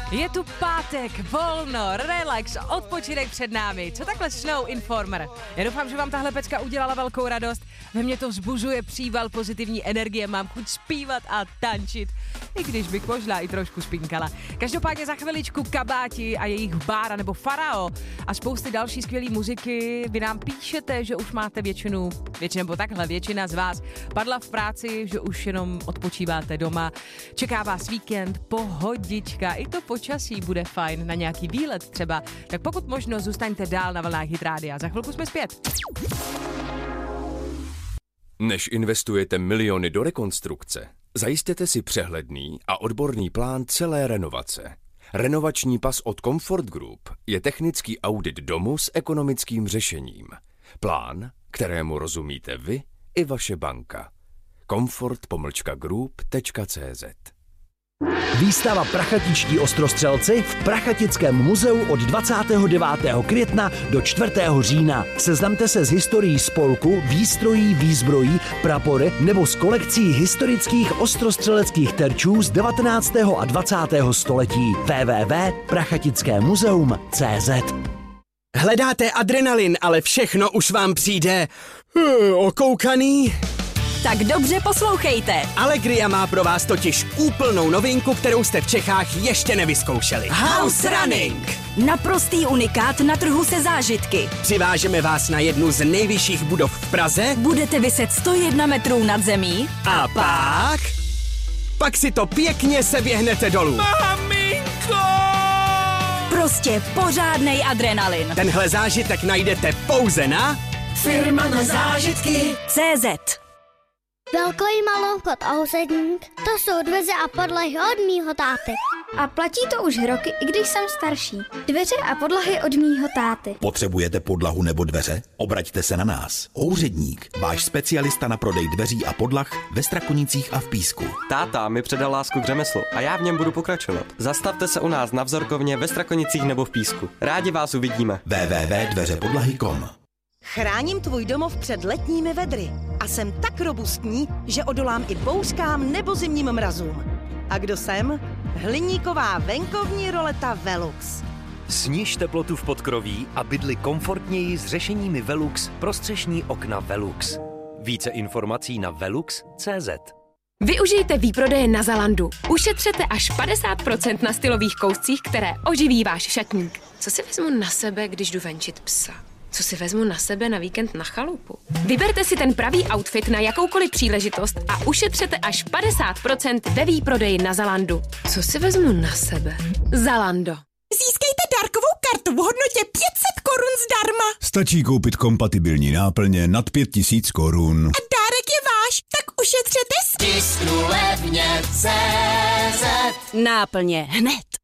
Je tu pátek, volno, relax, odpočinek před námi. Co takhle Snow Informer? Já doufám, že vám tahle pecka udělala velkou radost. Ve mně to vzbuzuje příval pozitivní energie, mám chuť zpívat a tančit, i když bych možná i trošku spinkala. Každopádně za chviličku Kabáti a jejich Bára nebo Farao a spousty další skvělý muziky. Vy nám píšete, že už máte většina z vás padla v práci, že už jenom odpočíváte doma. Čeká vás víkend, pohodička, i to počasí bude fajn na nějaký výlet třeba. Tak pokud možno zůstaňte dál na vlnách Hit Rádia. Za chvilku jsme zpět. Než investujete miliony do rekonstrukce, zajistěte si přehledný a odborný plán celé renovace. Renovační pas od Comfort Group je technický audit domu s ekonomickým řešením. Plán, kterému rozumíte vy i vaše banka. comfort-group.cz. Výstava Prachatičtí ostrostřelci v Prachatickém muzeu od 29. května do 4. října. Seznamte se s historií spolku, výstrojí, výzbrojí, prapory nebo s kolekcí historických ostrostřeleckých terčů z 19. a 20. století. www.prachatickémuzeum.cz. Hledáte adrenalin, ale všechno už vám přijde okoukaný? Tak dobře poslouchejte. Allegria má pro vás totiž úplnou novinku, kterou jste v Čechách ještě nevyzkoušeli. House Running! Naprostý unikát na trhu se zážitky. Přivážeme vás na jednu z nejvyšších budov v Praze. Budete viset 101 metrů nad zemí. A pak si to pěkně seběhnete dolů. Maminko! Prostě pořádnej adrenalin. Tenhle zážitek najdete pouze na Firma na zážitky CZ. Velký maloukot a husedník, to jsou dveře a podlahy od mýho táty. A platí to už roky, i když jsem starší. Dveře a podlahy od mýho táty. Potřebujete podlahu nebo dveře? Obraťte se na nás. Ouředník, váš specialista na prodej dveří a podlah ve Strakonicích a v Písku. Táta mi předal lásku k řemeslu a já v něm budu pokračovat. Zastavte se u nás na vzorkovně ve Strakonicích nebo v Písku. Rádi vás uvidíme. www.dveřepodlahy.com. Chráním tvůj domov před letními vedry a jsem tak robustní, že odolám i bouřkám nebo zimním mrazům. A kdo jsem? Hliníková venkovní roleta Velux. Sniž teplotu v podkroví a bydli komfortněji s řešeními Velux pro střešní okna Velux. Více informací na velux.cz. Využijte výprodeje na Zalandu. Ušetřete až 50% na stylových kouscích, které oživí váš šatník. Co si vezmu na sebe, když jdu venčit psa? Co si vezmu na sebe na víkend na chalupu? Vyberte si ten pravý outfit na jakoukoliv příležitost a ušetřete až 50% ve výprodeji na Zalandu. Co si vezmu na sebe? Zalando. Získejte dárkovou kartu v hodnotě 500 korun zdarma. Stačí koupit kompatibilní náplně nad 5000 korun. A dárek je váš, tak ušetřete Tisknu levně CZ. Náplně hned.